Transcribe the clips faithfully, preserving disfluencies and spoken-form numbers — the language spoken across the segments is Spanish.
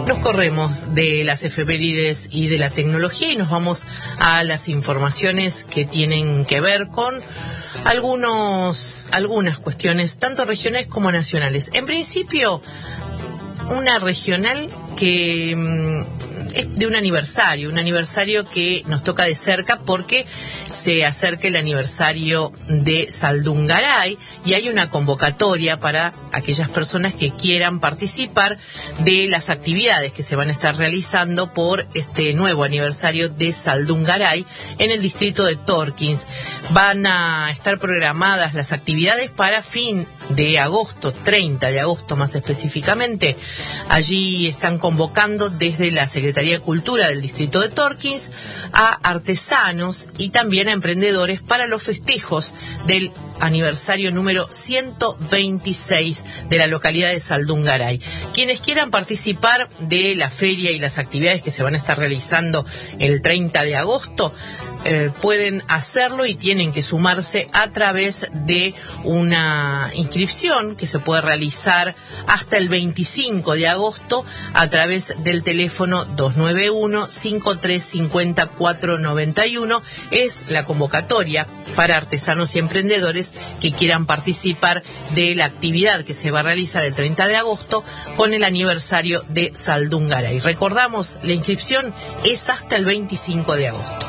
Nos corremos de las efemérides y de la tecnología y nos vamos a las informaciones que tienen que ver con algunos, algunas cuestiones, tanto regionales como nacionales. En principio, una regional que mmm, es de un aniversario, un aniversario que nos toca de cerca porque se acerca el aniversario de Saldungaray y hay una convocatoria para aquellas personas que quieran participar de las actividades que se van a estar realizando por este nuevo aniversario de Saldungaray en el distrito de Torquins. Van a estar programadas las actividades para fin de agosto, treinta de agosto más específicamente. Allí están convocando desde la Secretaría de Cultura del distrito de Torquins a artesanos y también a emprendedores para los festejos del aniversario número ciento veintiséis de la localidad de Saldungaray. Quienes quieran participar de la feria y las actividades que se van a estar realizando el treinta de agosto, Eh, pueden hacerlo y tienen que sumarse a través de una inscripción que se puede realizar hasta el veinticinco de agosto a través del teléfono dos nueve uno, cinco tres cinco cuatro nueve uno. Es la convocatoria para artesanos y emprendedores que quieran participar de la actividad que se va a realizar el treinta de agosto con el aniversario de Saldungaray. Recordamos, la inscripción es hasta el veinticinco de agosto.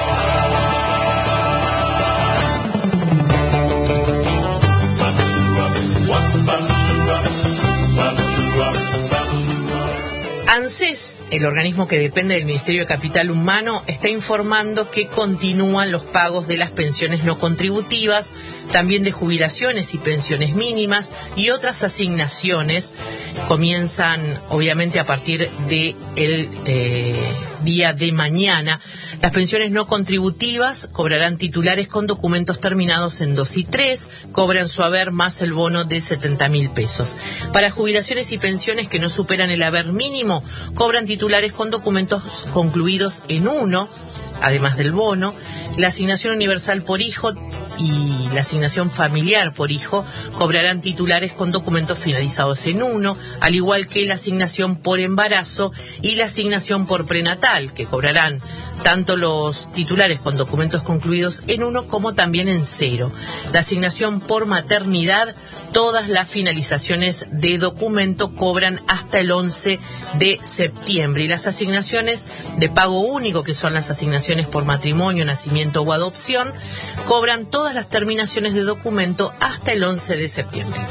ANSES, el organismo que depende del Ministerio de Capital Humano, está informando que continúan los pagos de las pensiones no contributivas, también de jubilaciones y pensiones mínimas y otras asignaciones. Comienzan, obviamente, a partir del eh, día de mañana. Las pensiones no contributivas cobrarán titulares con documentos terminados en dos y tres, cobran su haber más el bono de setenta mil pesos. Para jubilaciones y pensiones que no superan el haber mínimo, cobran titulares con documentos concluidos en uno, además del bono. La asignación universal por hijo y la asignación familiar por hijo cobrarán titulares con documentos finalizados en uno, al igual que la asignación por embarazo y la asignación por prenatal, que cobrarán tanto los titulares con documentos concluidos en uno como también en cero. La asignación por maternidad, todas las finalizaciones de documento cobran hasta el once de septiembre. Y las asignaciones de pago único, que son las asignaciones por matrimonio, nacimiento o adopción, cobran todas las terminaciones de documento hasta el once de septiembre.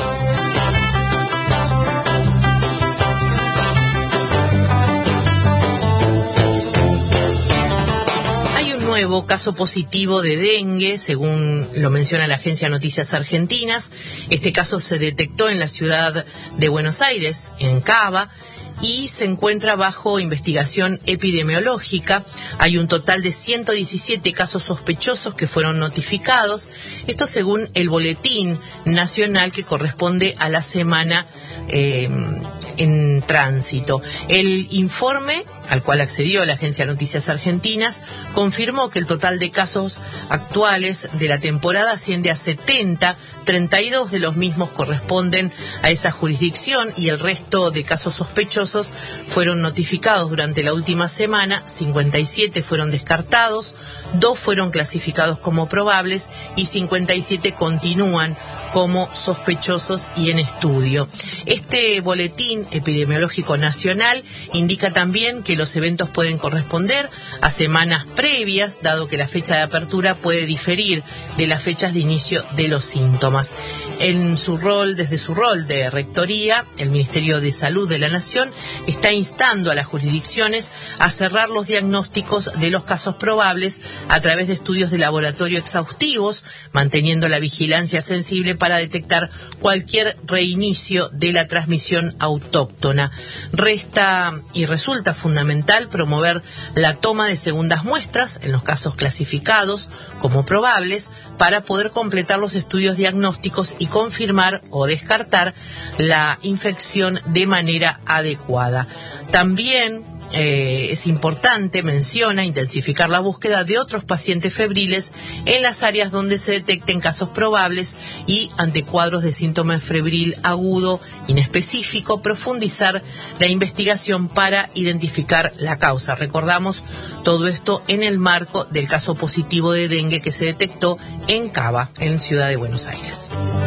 Nuevo caso positivo de dengue, según lo menciona la agencia Noticias Argentinas. Este caso se detectó en la ciudad de Buenos Aires, en Cava, y se encuentra bajo investigación epidemiológica. Hay un total de ciento diecisiete casos sospechosos que fueron notificados. Esto según el boletín nacional que corresponde a la semana eh, en tránsito. El informe al cual accedió la agencia Noticias Argentinas, confirmó que el total de casos actuales de la temporada asciende a setenta, treinta y dos de los mismos corresponden a esa jurisdicción y el resto de casos sospechosos fueron notificados durante la última semana, cincuenta y siete fueron descartados, dos fueron clasificados como probables y cincuenta y siete continúan como sospechosos y en estudio. Este boletín epidemiológico nacional indica también que los eventos pueden corresponder a semanas previas, dado que la fecha de apertura puede diferir de las fechas de inicio de los síntomas. En su rol, desde su rol de rectoría, el Ministerio de Salud de la Nación está instando a las jurisdicciones a cerrar los diagnósticos de los casos probables a través de estudios de laboratorio exhaustivos, manteniendo la vigilancia sensible para detectar cualquier reinicio de la transmisión autóctona. Resta y resulta fundamental promover la toma de segundas muestras en los casos clasificados como probables para poder completar los estudios diagnósticos y confirmar o descartar la infección de manera adecuada. También eh, es importante, menciona, intensificar la búsqueda de otros pacientes febriles en las áreas donde se detecten casos probables y ante cuadros de síntoma febril agudo inespecífico, profundizar la investigación para identificar la causa. Recordamos todo esto en el marco del caso positivo de dengue que se detectó en Cava, en Ciudad de Buenos Aires.